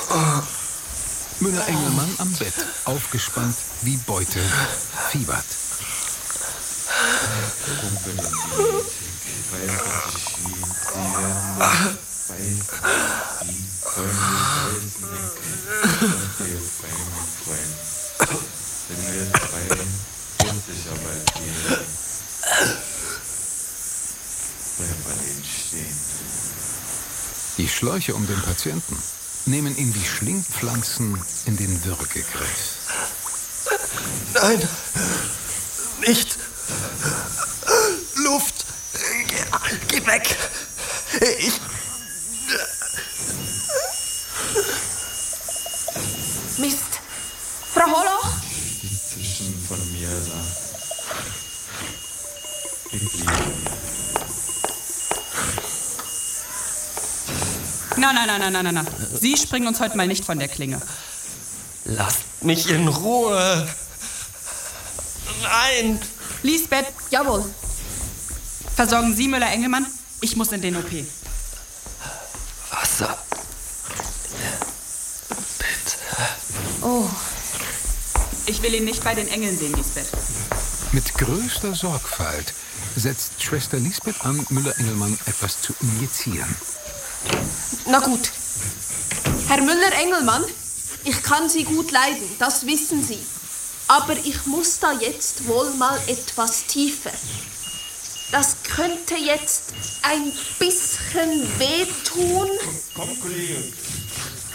Müller-Engelmann am Bett, aufgespannt wie Beute, fiebert. Die Schläuche um den Patienten nehmen ihn wie Schlingpflanzen in den Würgegriff. Nein, nicht. Luft. Geh weg. Mist. Frau Holoch? Zwischen von mir da. Nein. Sie springen uns heute mal nicht von der Klinge. Lasst mich in Ruhe. Nein. Lisbeth, Jawohl. versorgen Sie Müller-Engelmann? Ich muss in den OP. Wasser. Bitte. Oh, Ich will ihn nicht bei den Engeln sehen, Lisbeth. Mit größter Sorgfalt setzt Schwester Lisbeth an, Müller-Engelmann etwas zu injizieren. na gut. Herr Müller-Engelmann, ich kann Sie gut leiden, das wissen Sie. Aber ich muss da jetzt wohl mal etwas tiefer. Das könnte jetzt ein bisschen wehtun. Komm, Kollege,